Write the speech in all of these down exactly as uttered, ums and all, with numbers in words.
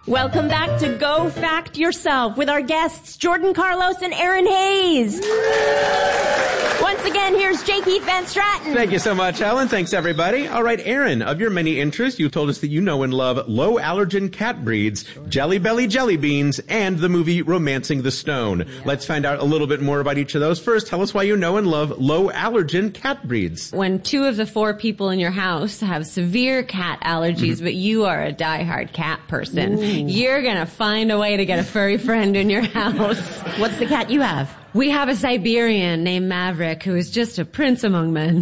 Welcome back to Go Fact Yourself with our guests, Jordan Carlos and Aaron Hayes. Once again, here's J. Keith Van Straten. Thank you so much, Helen. Thanks, everybody. All right, Aaron, of your many interests, you told us that you know and love low-allergen cat breeds, Jelly Belly jelly beans, and the movie Romancing the Stone. Yeah. Let's find out a little bit more about each of those. First, tell us why you know and love low-allergen cat breeds. When two of the four people in your house have severe cat allergies, mm-hmm. but you are a diehard cat person, Ooh. You're going to find a way to get a furry friend in your house. What's the cat you have? We have a Siberian named Maverick who is just a prince among men.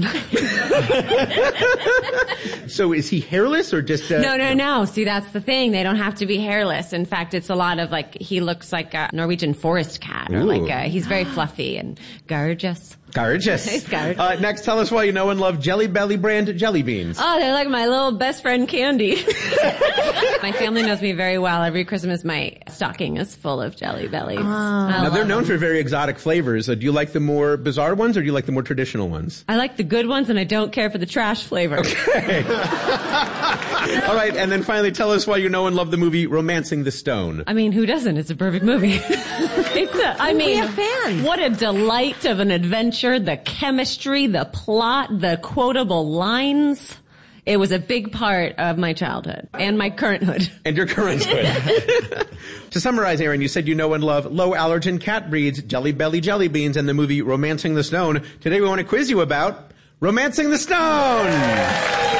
So is he hairless or just... Uh, no, no, no. See, that's the thing. They don't have to be hairless. In fact, it's a lot of like, he looks like a Norwegian forest cat or Ooh. like a, he's very fluffy and gorgeous. Gorgeous. He's gorgeous. Uh, next, tell us why you know and love Jelly Belly brand jelly beans. Oh, they're like my little best friend candy. My family knows me very well. Every Christmas, my stocking is full of Jelly Bellies. Oh. Now, they're known them. for very exotic flavors. Uh, do you like the more bizarre ones or do you like the more traditional ones? I like the good ones and I don't care for the trash flavor. Okay. All right, and then finally tell us why you know and love the movie Romancing the Stone. I mean, who doesn't? It's a perfect movie. It's a, I mean, we have fans. What a delight of an adventure. The chemistry, the plot, the quotable lines. It was a big part of my childhood and my currenthood. And your currenthood. To summarize, Aaron, you said you know and love low-allergen cat breeds, Jelly Belly jelly beans, and the movie Romancing the Stone. Today we want to quiz you about Romancing the Stone!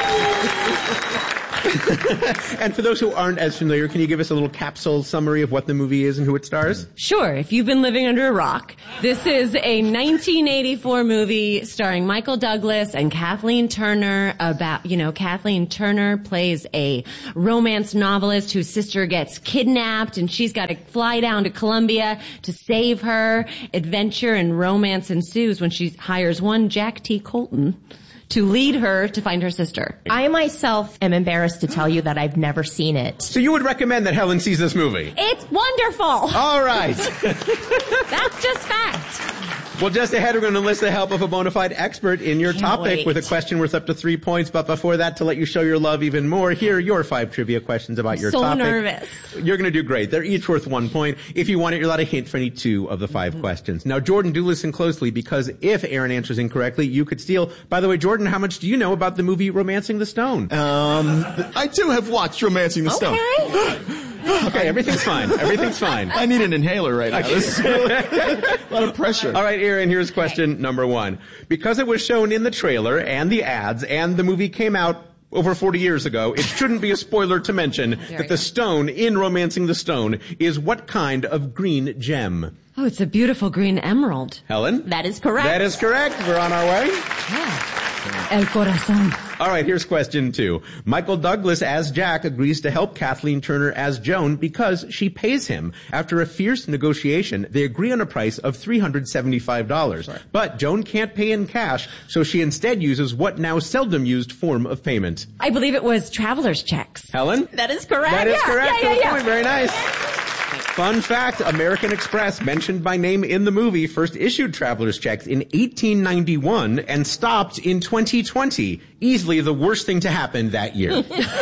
And for those who aren't as familiar, can you give us a little capsule summary of what the movie is and who it stars? Sure. If you've been living under a rock, this is a nineteen eighty-four movie starring Michael Douglas and Kathleen Turner about, you know, Kathleen Turner plays a romance novelist whose sister gets kidnapped and she's got to fly down to Colombia to save her. Adventure and romance ensues when she hires one Jack T. Colton to lead her to find her sister. I myself am embarrassed to tell you that I've never seen it. So you would recommend that Helen sees this movie? It's wonderful! All right. That's just fact. Well, just ahead, we're going to enlist the help of a bona fide expert in your Can't topic wait. with a question worth up to three points. But before that, to let you show your love even more, here are your five trivia questions about your so topic. So nervous. You're going to do great. They're each worth one point. If you want it, you're allowed a hint for any two of the five mm-hmm. questions. Now, Jordan, do listen closely because if Aaron answers incorrectly, you could steal. By the way, Jordan, how much do you know about the movie Romancing the Stone? Um, I too have watched Romancing the Stone. Okay. Okay, everything's fine. Everything's fine. I need an inhaler right now. This is a lot of pressure. All right, Aaron, here's question number one. Because it was shown in the trailer and the ads and the movie came out over forty years ago, it shouldn't be a spoiler to mention that the stone in Romancing the Stone is what kind of green gem? Oh, it's a beautiful green emerald. Helen? That is correct. That is correct. We're on our way. Yeah. El corazón. All right, here's question two. Michael Douglas as Jack agrees to help Kathleen Turner as Joan because she pays him. After a fierce negotiation, they agree on a price of three hundred seventy-five dollars. Sorry. But Joan can't pay in cash, so she instead uses what now seldom used form of payment. I believe it was traveler's checks. Helen? That is correct. That is yeah, correct. Yeah, yeah, yeah. Point. Very nice. Fun fact, American Express, mentioned by name in the movie, first issued traveler's checks in eighteen ninety-one and stopped in twenty twenty. Easily the worst thing to happen that year.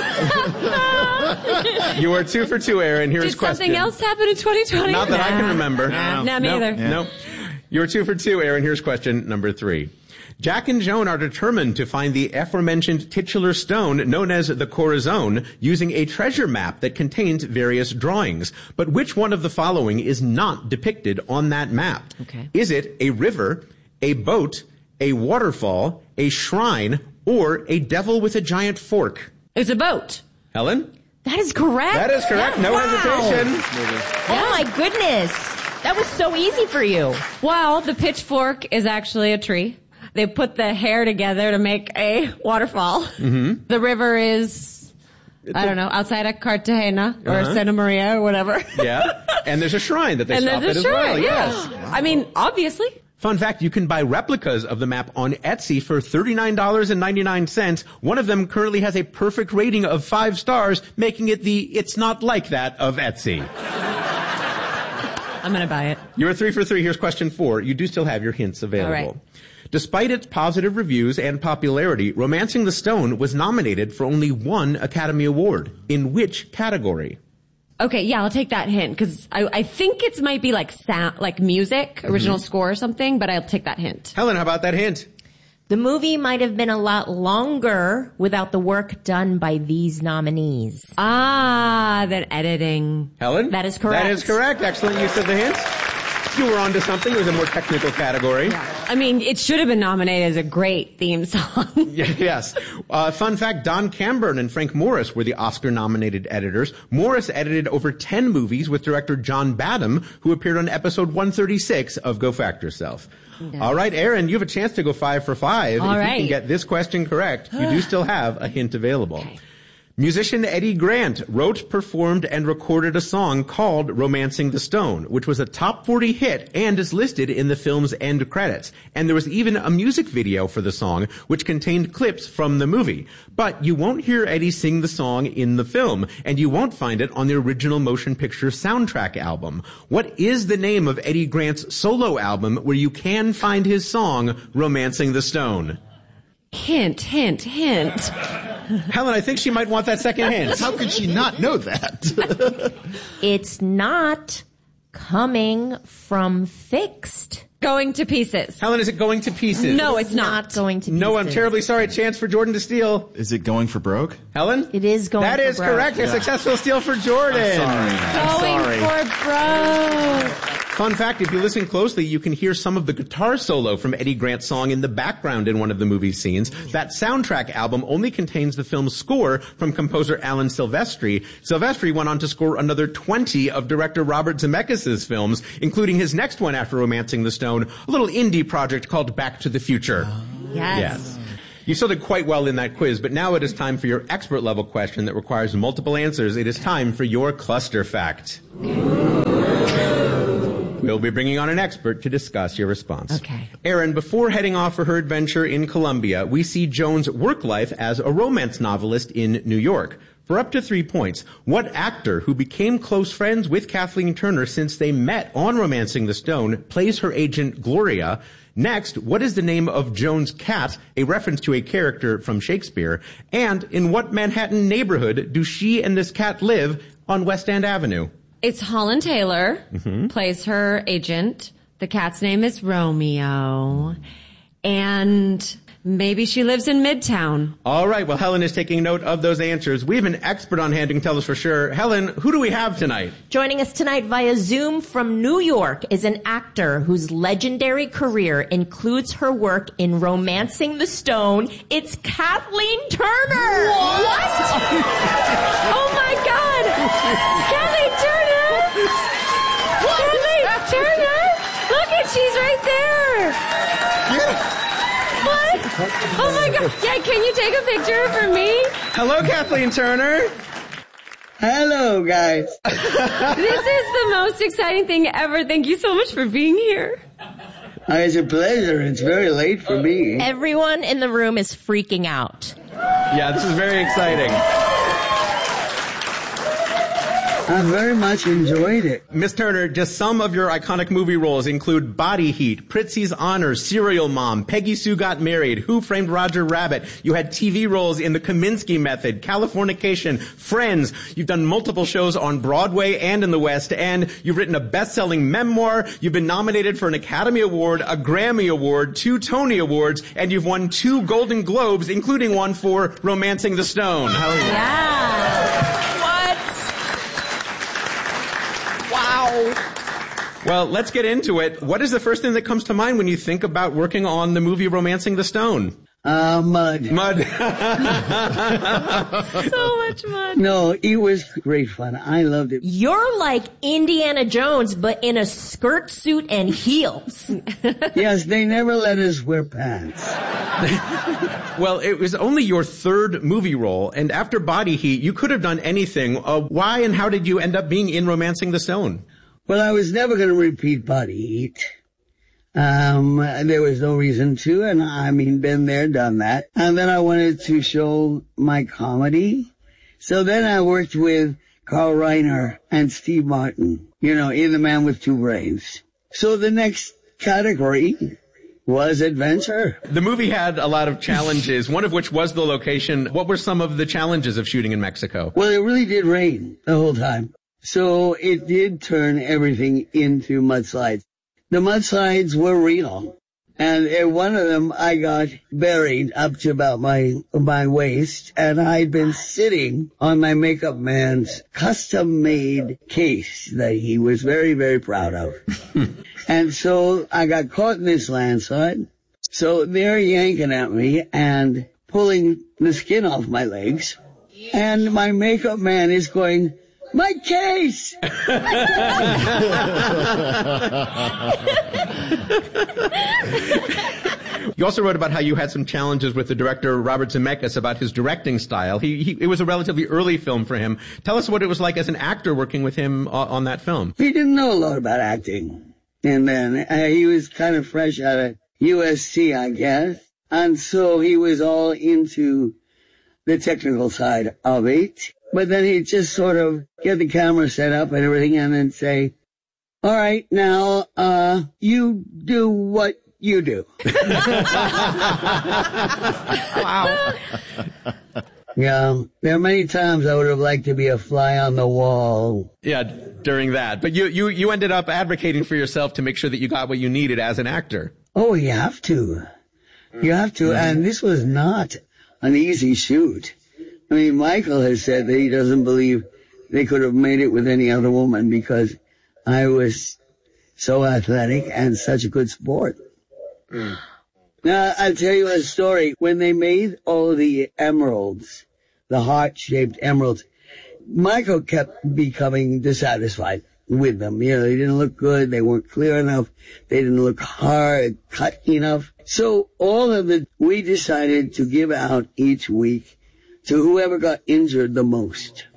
You are two for two, Aaron. Here's Did question. something else happen in twenty twenty? Not that nah. I can remember. Nah, no, me either. No. no. You're two for two, Aaron. Here's question number three. Jack and Joan are determined to find the aforementioned titular stone known as the Corazon using a treasure map that contains various drawings. But which one of the following is not depicted on that map? Okay. Is it a river, a boat, a waterfall, a shrine, or a devil with a giant fork? It's a boat. Helen? That is correct. That is correct. No wow. hesitation. Oh my goodness. That was so easy for you. Well, the pitchfork is actually a tree. They put the hair together to make a waterfall. Mm-hmm. The river is, I don't know, outside of Cartagena or uh-huh. Santa Maria or whatever. Yeah. And there's a shrine that they and stop at there's a as shrine, well. yeah. Yes. I mean, obviously. Fun fact, you can buy replicas of the map on Etsy for thirty-nine dollars and ninety-nine cents. One of them currently has a perfect rating of five stars, making it the It's Not Like That of Etsy. I'm going to buy it. You're three for three. Here's question four. You do still have your hints available. All right. Despite its positive reviews and popularity, Romancing the Stone was nominated for only one Academy Award. In which category? Okay, yeah, I'll take that hint because I, I think it might be like sound, like music, original mm-hmm. score or something, but I'll take that hint. Helen, how about that hint? The movie might have been a lot longer without the work done by these nominees. Ah, then editing. Helen? That is correct. That is correct. Excellent use of the hint. You were onto something. It was a more technical category. Yeah. I mean, it should have been nominated as a great theme song. Yes. Uh, fun fact, Don Camburn and Frank Morris were the Oscar-nominated editors. Morris edited over ten movies with director John Badham, who appeared on episode one thirty-six of Go Fact Yourself. No. All right, Aaron, you have a chance to go five for five. All if right. you can get this question correct, you do still have a hint available. Okay. Musician Eddie Grant wrote, performed, and recorded a song called Romancing the Stone, which was a top forty hit and is listed in the film's end credits. And there was even a music video for the song, which contained clips from the movie. But you won't hear Eddie sing the song in the film, and you won't find it on the original motion picture soundtrack album. What is the name of Eddie Grant's solo album where you can find his song, Romancing the Stone? Hint, hint, hint. Helen, I think she might want that second hint. How could she not know that? It's not Coming from Fixed. Going to Pieces. Helen, is it Going to Pieces? No, it's not. not going to Pieces. No, I'm terribly sorry. Chance for Jordan to steal. Is it Going for Broke? Helen? It is Going that for is Broke. That is correct. A yeah. successful steal for Jordan. I'm sorry. Going I'm sorry. for Broke. Fun fact, if you listen closely, you can hear some of the guitar solo from Eddie Grant's song in the background in one of the movie scenes. That soundtrack album only contains the film's score from composer Alan Silvestri. Silvestri went on to score another twenty of director Robert Zemeckis' films, including his next one after Romancing the Stone, a little indie project called Back to the Future. Yes. Yes. You still did quite well in that quiz, but now it is time for your expert level question that requires multiple answers. It is time for your cluster fact. We'll be bringing on an expert to discuss your response. Okay. Aaron, before heading off for her adventure in Colombia, we see Joan's work life as a romance novelist in New York. For up to three points, what actor who became close friends with Kathleen Turner since they met on Romancing the Stone plays her agent Gloria? Next, what is the name of Joan's cat, a reference to a character from Shakespeare? And in what Manhattan neighborhood do she and this cat live on West End Avenue? It's Holland Taylor, mm-hmm. plays her agent. The cat's name is Romeo. And maybe she lives in Midtown. All right. Well, Helen is taking note of those answers. We have an expert on hand who can tell us for sure. Helen, who do we have tonight? Joining us tonight via Zoom from New York is an actor whose legendary career includes her work in Romancing the Stone. It's Kathleen Turner. What? What? Oh my God! Kathleen Turner! Kathleen Turner! Look at, she's right there! What? Oh my God! Yeah, can you take a picture for me? Hello, Kathleen Turner. Hello, guys. This is the most exciting thing ever. Thank you so much for being here. Uh, it's a pleasure. It's very late for me. Everyone in the room is freaking out. Yeah, this is very exciting. I very much enjoyed it. Miss Turner, just some of your iconic movie roles include Body Heat, Pritzi's Honor, Serial Mom, Peggy Sue Got Married, Who Framed Roger Rabbit. You had T V roles in The Kaminsky Method, Californication, Friends. You've done multiple shows on Broadway and in the West End. You've written a best-selling memoir. You've been nominated for an Academy Award, a Grammy Award, two Tony Awards, and you've won two Golden Globes, including one for Romancing the Stone. How are you? Yeah. Well, let's get into it. What is the first thing that comes to mind when you think about working on the movie Romancing the Stone? Uh, mud. Mud. So much mud. No, it was great fun. I loved it. You're like Indiana Jones, but in a skirt suit and heels. Yes, they never let us wear pants. Well, it was only your third movie role, and after Body Heat, you could have done anything. Uh, why and how did you end up being in Romancing the Stone? Well, I was never going to repeat Body Heat. Um, there was no reason to, and I mean, been there, done that. And then I wanted to show my comedy. So then I worked with Carl Reiner and Steve Martin, you know, in The Man with Two Brains. So the next category was adventure. The movie had a lot of challenges, one of which was the location. What were some of the challenges of shooting in Mexico? Well, it really did rain the whole time. So it did turn everything into mudslides. The mudslides were real. And in one of them, I got buried up to about my my waist, and I'd been sitting on my makeup man's custom-made case that he was very, very proud of. And so I got caught in this landslide. So they're yanking at me and pulling the skin off my legs. And my makeup man is going, "My case!" You also wrote about how you had some challenges with the director Robert Zemeckis about his directing style. He, he, it was a relatively early film for him. Tell us what it was like as an actor working with him on, on that film. He didn't know a lot about acting. And then uh, he was kind of fresh out of U S C, I guess. And so he was all into the technical side of it. But then he'd just sort of get the camera set up and everything and then say, "All right, now, uh, you do what you do." Wow. Yeah, there are many times I would have liked to be a fly on the wall. Yeah, during that. But you, you, you ended up advocating for yourself to make sure that you got what you needed as an actor. Oh, you have to. You have to. And this was not an easy shoot. I mean, Michael has said that he doesn't believe they could have made it with any other woman because I was so athletic and such a good sport. Mm. Now, I'll tell you a story. When they made all the emeralds, the heart-shaped emeralds, Michael kept becoming dissatisfied with them. You know, they didn't look good. They weren't clear enough. They didn't look hard, cut enough. So all of the, we decided to give out each week to whoever got injured the most.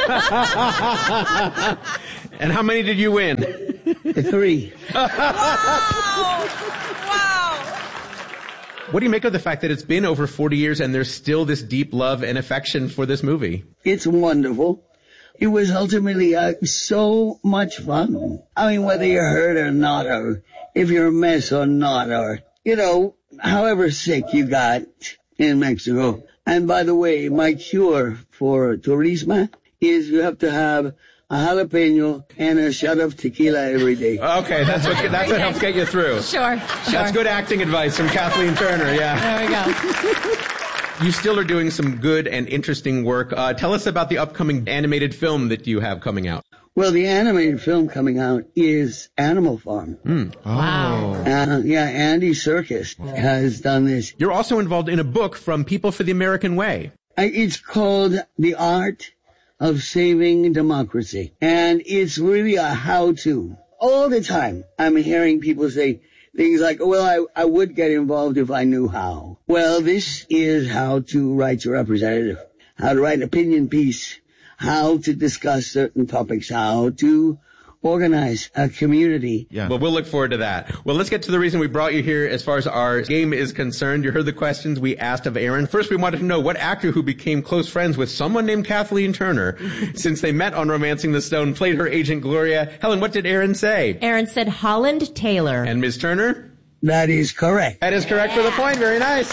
And how many did you win? Three. Wow! Wow! What do you make of the fact that it's been over forty years and there's still this deep love and affection for this movie? It's wonderful. It was ultimately uh, so much fun. I mean, whether you're hurt or not, or if you're a mess or not, or, you know, however sick you got in Mexico. And by the way, my cure for turismo is you have to have a jalapeno and a shot of tequila every day. Okay, that's what that's what helps get you through. Sure, sure. That's good acting advice from Kathleen Turner, yeah. There we go. You still are doing some good and interesting work. Uh, tell us about the upcoming animated film that you have coming out. Well, the animated film coming out is Animal Farm. Mm. Wow. Uh, yeah, Andy Serkis has done this. You're also involved in a book from People for the American Way. I, it's called The Art of Saving Democracy. And it's really a how-to. All the time, I'm hearing people say things like, well, I, I would get involved if I knew how. Well, this is how to write your representative, how to write an opinion piece, how to discuss certain topics, how to organize a community. Yeah. Well, we'll look forward to that. Well, let's get to the reason we brought you here as far as our game is concerned. You heard the questions we asked of Aaron. First, we wanted to know what actor who became close friends with someone named Kathleen Turner since they met on Romancing the Stone played her agent Gloria. Helen, what did Aaron say? Aaron said Holland Taylor. And Miz Turner? That is correct. That is correct for the point. Very nice.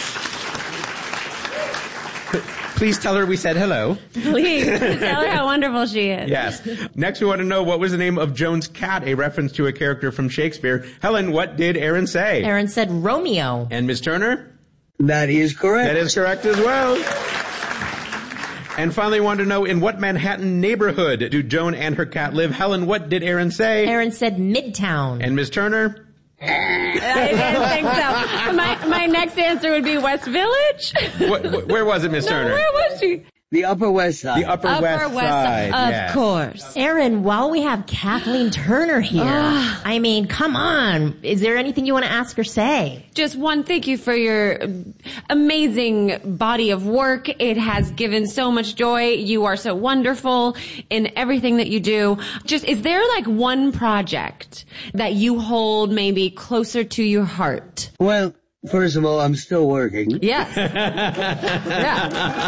Please tell her we said hello. Please tell her how wonderful she is. Yes. Next, we want to know what was the name of Joan's cat, a reference to a character from Shakespeare. Helen, what did Aaron say? Aaron said Romeo. And Miz Turner? That is correct. That is correct as well. And finally, we wanted to know in what Manhattan neighborhood do Joan and her cat live? Helen, what did Aaron say? Aaron said Midtown. And Miz Turner? I didn't think so. My my next answer would be West Village. What, where was it, Miz No, Turner? where was she? The Upper West Side. The Upper, Upper West, West Side. Side. Of yes. course. Aaron, while we have Kathleen Turner here, I mean, come on. Is there anything you want to ask or say? Just one, thank you for your amazing body of work. It has given so much joy. You are so wonderful in everything that you do. Just, is there like one project that you hold maybe closer to your heart? Well, first of all, I'm still working. Yes. Yeah.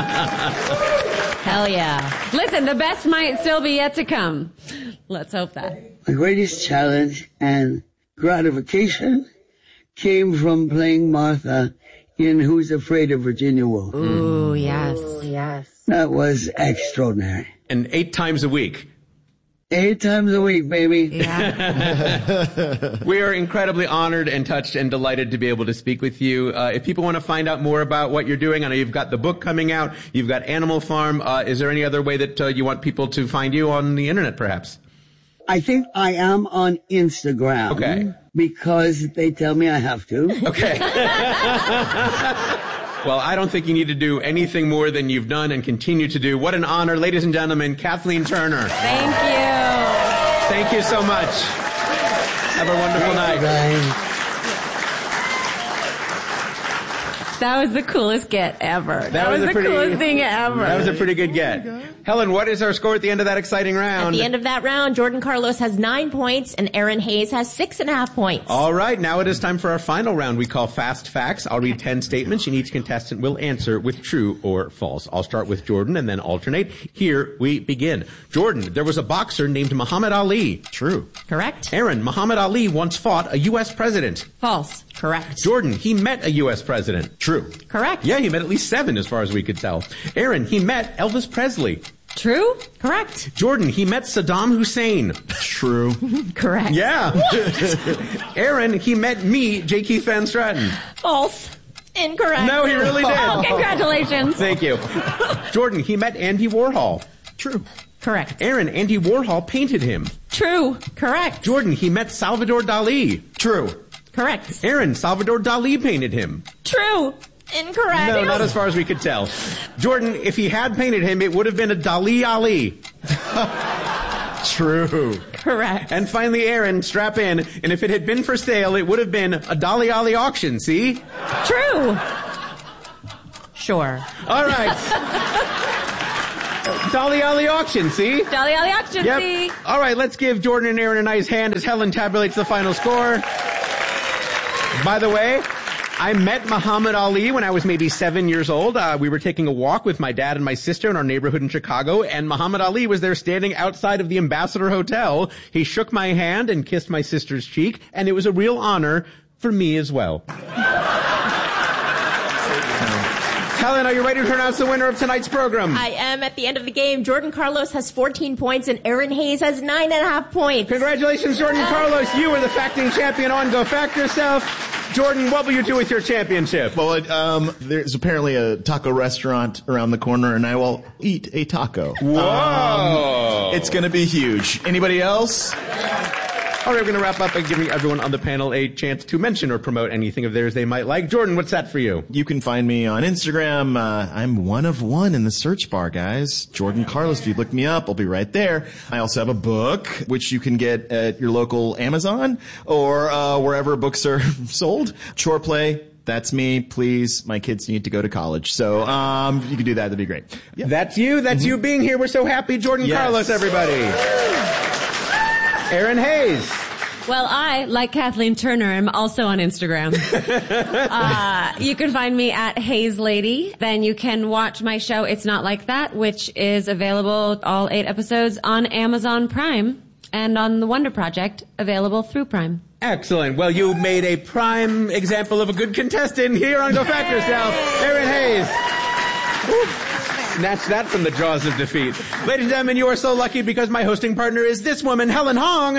Hell yeah. Listen, the best might still be yet to come. Let's hope that. My greatest challenge and gratification came from playing Martha in Who's Afraid of Virginia Woolf. Ooh, yes. Yes. That was extraordinary. And eight times a week. Eight times a week, baby. Yeah. We are incredibly honored and touched and delighted to be able to speak with you. Uh, if people want to find out more about what you're doing, I know you've got the book coming out, you've got Animal Farm. Uh, is there any other way that uh, you want people to find you on the internet, perhaps? I think I am on Instagram. Okay. Because they tell me I have to. Okay. Well, I don't think you need to do anything more than you've done and continue to do. What an honor. Ladies and gentlemen, Kathleen Turner. Thank you. Thank you so much. Have a wonderful night. Bye. That was the coolest get ever. That, That was, was a the pretty- coolest thing ever. That was a pretty good get. Helen, what is our score at the end of that exciting At round? the end of that round, Jordan Carlos has nine points and Aaron Hayes has six and a half points. All right, now it is time for our final round we call Fast Facts. I'll read ten statements and each contestant will answer with true or false. I'll start with Jordan and then alternate. Here we begin. Jordan, there was a boxer named Muhammad Ali. True. Correct? Aaron, Muhammad Ali once fought a U S president. False. Correct. Jordan, he met a U S president. True. Correct. Yeah, he met at least seven as far as we could tell. Aaron, he met Elvis Presley. True? Correct. Jordan, he met Saddam Hussein. True. Correct. Yeah. Aaron, he met me, J. Keith Van Stratton. False. Incorrect. No, he really did. Oh, congratulations. Thank you. Jordan, he met Andy Warhol. True. Correct. Aaron, Andy Warhol painted him. True. Correct. Jordan, he met Salvador Dali. True. Correct. Aaron, Salvador Dali painted him. True. Incorrect. No, not as far as we could tell. Jordan, if he had painted him, it would have been a Dali Ali. True. Correct. And finally, Aaron, strap in, and if it had been for sale, it would have been a Dali Ali auction, see? True. Sure. All right. Dali Ali auction, see? Jolly Ollie Auction. Yep. See? All right, let's give Jordan and Aaron a nice hand as Helen tabulates the final score. By the way, I met Muhammad Ali when I was maybe seven years old. Uh, we were taking a walk with my dad and my sister in our neighborhood in Chicago, and Muhammad Ali was there standing outside of the Ambassador Hotel. He shook my hand and kissed my sister's cheek, and it was a real honor for me as well. Helen, are you ready to announce the winner of tonight's program? I am at the end of the game. Jordan Carlos has fourteen points and Aaron Hayes has nine and a half points. Congratulations, Jordan Carlos. You are the facting champion on Go Fact Yourself. Jordan, what will you do with your championship? Well, it, um, there's apparently a taco restaurant around the corner, and I will eat a taco. Whoa. Um, it's going to be huge. Anybody else? All right, we're going to wrap up by giving everyone on the panel a chance to mention or promote anything of theirs they might like. Jordan, what's that for you? You can find me on Instagram. Uh, I'm one of one in the search bar, guys. Jordan Carlos. If you look me up, I'll be right there. I also have a book, which you can get at your local Amazon or uh, wherever books are sold. Chore Play. That's me. Please, my kids need to go to college. So um, if you could do that, that'd be great. Yeah. That's you. That's mm-hmm. you being here. We're so happy. Jordan Yes. Carlos, everybody. Aaron Hayes. Well, I, like Kathleen Turner, am also on Instagram. uh, you can find me at Hayes Lady. Then you can watch my show, It's Not Like That, which is available, all eight episodes, on Amazon Prime and on The Wonder Project, available through Prime. Excellent. Well, you made a prime example of a good contestant here on Go Fact Yourself. Aaron Hayes. Woo. Snatch that from the jaws of defeat. Ladies and gentlemen, you are so lucky because my hosting partner is this woman, Helen Hong.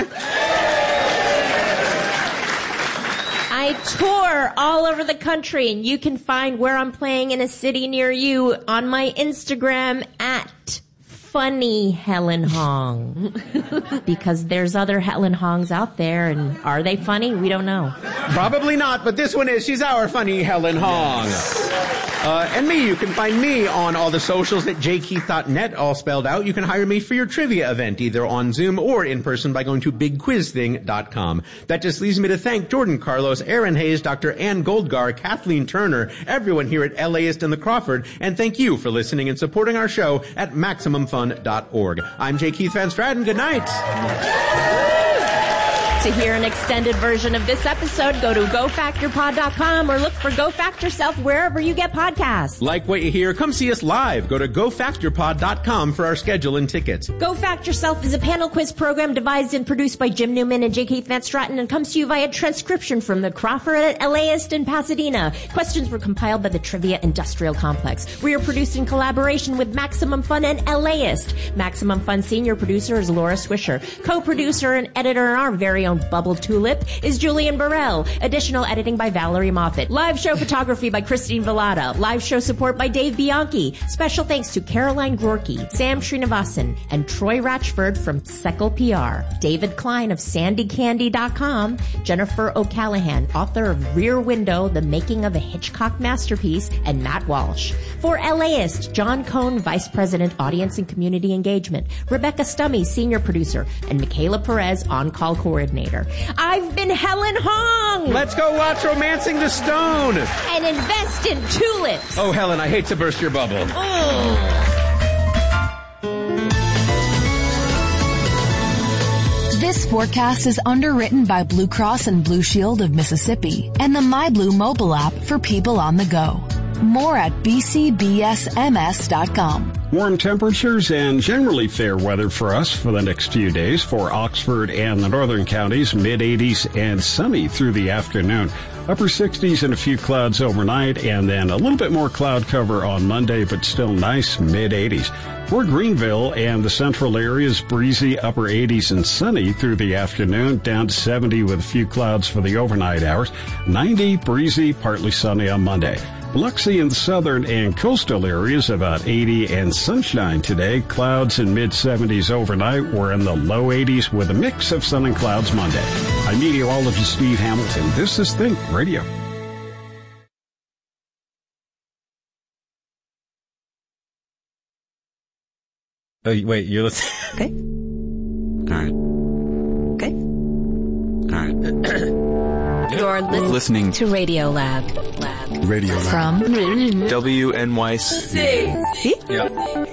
I tour all over the country, and you can find where I'm playing in a city near you on my Instagram at Funny Helen Hong. Because there's other Helen Hongs out there, and are they funny? We don't know. Probably not, but this one is. She's our funny Helen Hong. Uh, and me, you can find me on all the socials at j keith dot net, all spelled out. You can hire me for your trivia event, either on Zoom or in person by going to big quiz thing dot com. That just leaves me to thank Jordan Carlos, Aaron Hayes, Doctor Ann Goldgar, Kathleen Turner, everyone here at LAist and the Crawford, and thank you for listening and supporting our show at maximum fun dot org. I'm J. Keith Van Stratton. Good night. To hear an extended version of this episode, go to go factor pod dot com or look for Go Fact Yourself wherever you get podcasts. Like what you hear? Come see us live. Go to go factor pod dot com for our schedule and tickets. Go Fact Yourself is a panel quiz program devised and produced by Jim Newman and J. Keith Van Stratton and comes to you via transcription from the Crawford at LAist in Pasadena. Questions were compiled by the Trivia Industrial Complex. We are produced in collaboration with Maximum Fun and LAist. Maximum Fun senior producer is Laura Swisher. Co-producer and editor in our very own Bubble Tulip is Julian Burrell. Additional editing by Valerie Moffat. Live show photography by Christine Vallada. Live show support by Dave Bianchi. Special thanks to Caroline Gorky, Sam Srinivasan, and Troy Ratchford from Seckle P R. David Klein of sandy candy dot com. Jennifer O'Callahan, author of Rear Window, The Making of a Hitchcock Masterpiece, and Matt Walsh. For LAist, John Cohn, Vice President, Audience and Community Engagement. Rebecca Stummy, Senior Producer, and Michaela Perez, On-Call Coordinator. I've been Helen Hong! Let's go watch Romancing the Stone! And invest in tulips! Oh, Helen, I hate to burst your bubble. This forecast is underwritten by Blue Cross and Blue Shield of Mississippi and the MyBlue mobile app for people on the go. More at b c b s m s dot com. Warm temperatures and generally fair weather for us for the next few days. For Oxford and the northern counties, mid eighties and sunny through the afternoon. Upper sixties and a few clouds overnight, and then a little bit more cloud cover on Monday, but still nice mid eighties. For Greenville and the central areas, breezy upper eighties and sunny through the afternoon, down to seventy with a few clouds for the overnight hours. ninety, breezy, partly sunny on Monday. Biloxi in the southern and coastal areas, about eighty and sunshine today. Clouds in mid seventies overnight. We're in the low eighties with a mix of sun and clouds Monday. I'm meteorologist Steve Hamilton. This is Think Radio. Oh, wait, you're listening? Okay. All right. Okay. All right. You're listening, listening to Radio Lab. Lab. Radio Lab. From W N Y C. See? Yep.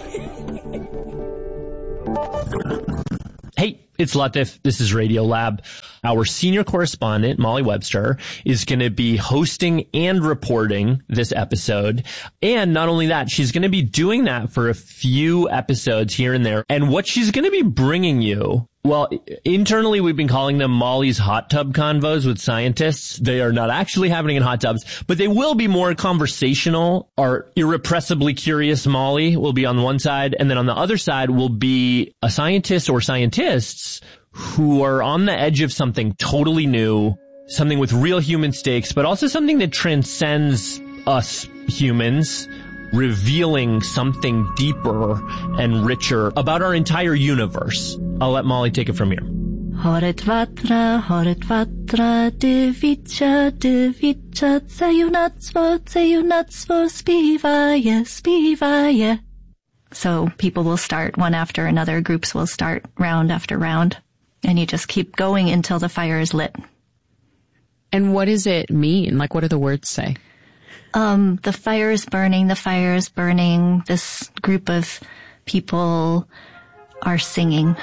Hey, it's Latif. This is Radio Lab. Our senior correspondent, Molly Webster, is going to be hosting and reporting this episode. And not only that, she's going to be doing that for a few episodes here and there. And what she's going to be bringing you, well, internally we've been calling them Molly's hot tub convos with scientists. They are not actually happening in hot tubs, but they will be more conversational. Our irrepressibly curious Molly will be on one side, and then on the other side will be a scientist or scientists who are on the edge of something totally new, something with real human stakes, but also something that transcends us humans, revealing something deeper and richer about our entire universe. I'll let Molly take it from here. Håret vatra, håret vatra, du vitcha, du vitcha, sayunatsvo, sayunatsvo, spivaye, spivaye. So people will start one after another, groups will start round after round, and you just keep going until the fire is lit. And what does it mean? Like, what do the words say? Um, the fire is burning, the fire is burning. This group of people are singing.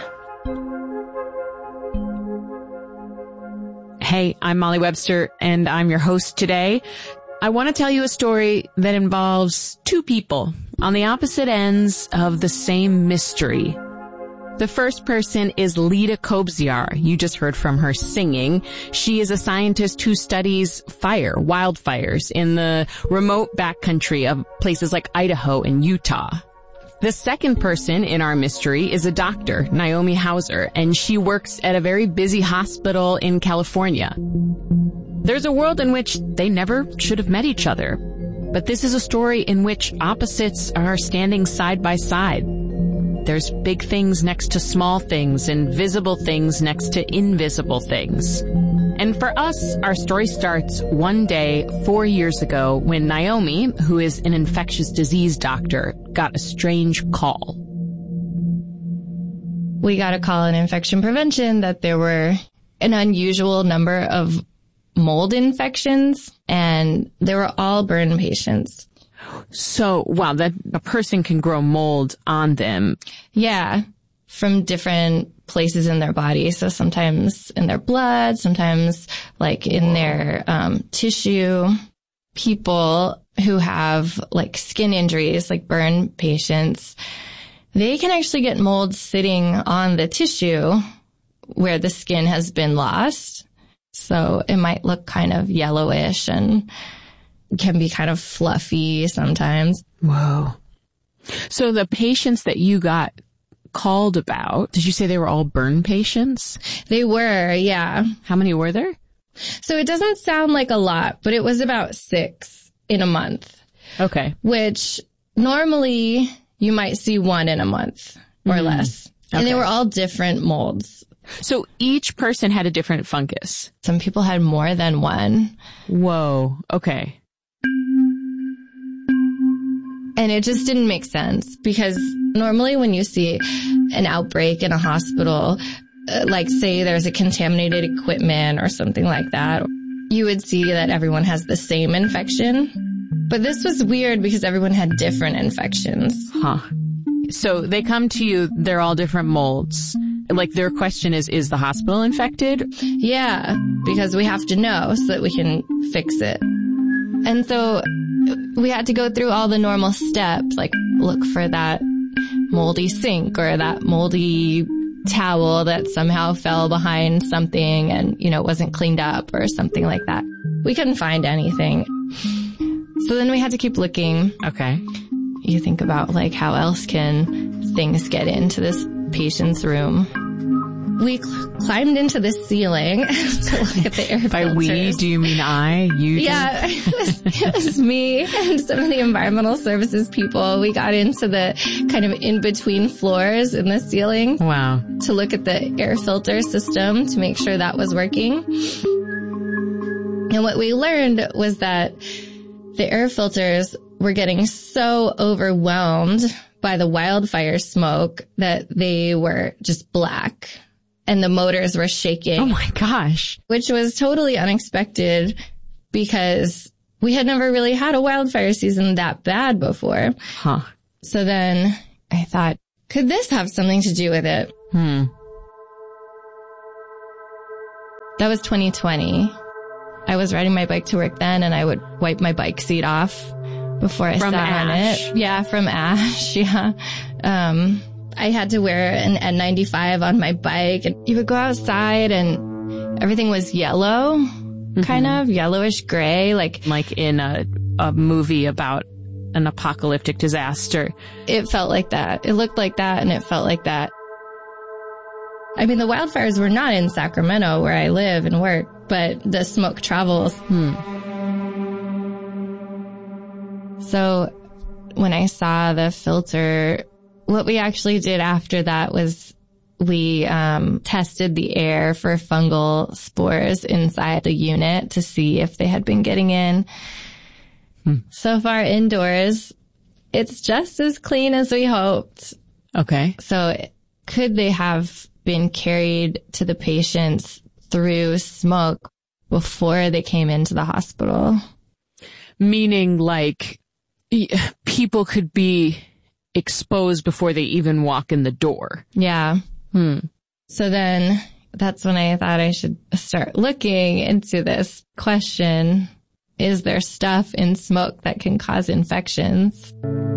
Hey, I'm Molly Webster, and I'm your host today. I want to tell you a story that involves two people on the opposite ends of the same mystery. The first person is Lida Kobziar. You just heard from her singing. She is a scientist who studies fire, wildfires in the remote backcountry of places like Idaho and Utah. The second person in our mystery is a doctor, Naomi Hauser, and she works at a very busy hospital in California. There's a world in which they never should have met each other, but this is a story in which opposites are standing side by side. There's big things next to small things and visible things next to invisible things. And for us, our story starts one day four years ago when Naomi, who is an infectious disease doctor, got a strange call. We got a call in infection prevention that there were an unusual number of mold infections, and they were all burn patients. So, wow, that a person can grow mold on them. Yeah. from different places in their body. So sometimes in their blood, sometimes like in their um, tissue. People who have like skin injuries, like burn patients, they can actually get mold sitting on the tissue where the skin has been lost. So it might look kind of yellowish and can be kind of fluffy sometimes. Whoa. So the patients that you got called about, did you say they were all burn patients? They were, yeah. How many were there? So it doesn't sound like a lot, but it was about six in a month. Okay. Which normally you might see one in a month or mm. less. And okay. They were all different molds. So each person had a different fungus. Some people had more than one. Whoa. Okay. And it just didn't make sense because normally when you see an outbreak in a hospital, uh, like say there's a contaminated equipment or something like that, you would see that everyone has the same infection. But this was weird because everyone had different infections. Huh. So they come to you, they're all different molds. Like their question is, is the hospital infected? Yeah, because we have to know so that we can fix it. And so we had to go through all the normal steps, like look for that moldy sink or that moldy towel that somehow fell behind something and, you know, wasn't cleaned up or something like that. We couldn't find anything. So then we had to keep looking. Okay. You think about like how else can things get into this patient's room. We cl- climbed into the ceiling to look at the air filters. By we, do you mean I? You? Yeah, it was, it was me and some of the environmental services people. We got into the kind of in-between floors in the ceiling. Wow. To look at the air filter system to make sure that was working. And what we learned was that the air filters were getting so overwhelmed by the wildfire smoke that they were just black. And the motors were shaking. Oh my gosh. Which was totally unexpected because we had never really had a wildfire season that bad before. Huh. So then I thought, could this have something to do with it? Hmm. That was twenty twenty. I was riding my bike to work then and I would wipe my bike seat off before I from sat ash. on it. Yeah, from ash. Yeah. Um, I had to wear an N ninety-five on my bike and you would go outside and everything was yellow, mm-hmm. kind of yellowish gray, like, like in a, a movie about an apocalyptic disaster. It felt like that. It looked like that and it felt like that. I mean, the wildfires were not in Sacramento where I live and work, but the smoke travels. Hmm. So when I saw the filter, what we actually did after that was we um, tested the air for fungal spores inside the unit to see if they had been getting in. Hmm. So far indoors, it's just as clean as we hoped. Okay. So could they have been carried to the patients through smoke before they came into the hospital? Meaning like people could be exposed before they even walk in the door. Yeah. Hmm. So then that's when I thought I should start looking into this question. Is there stuff in smoke that can cause infections?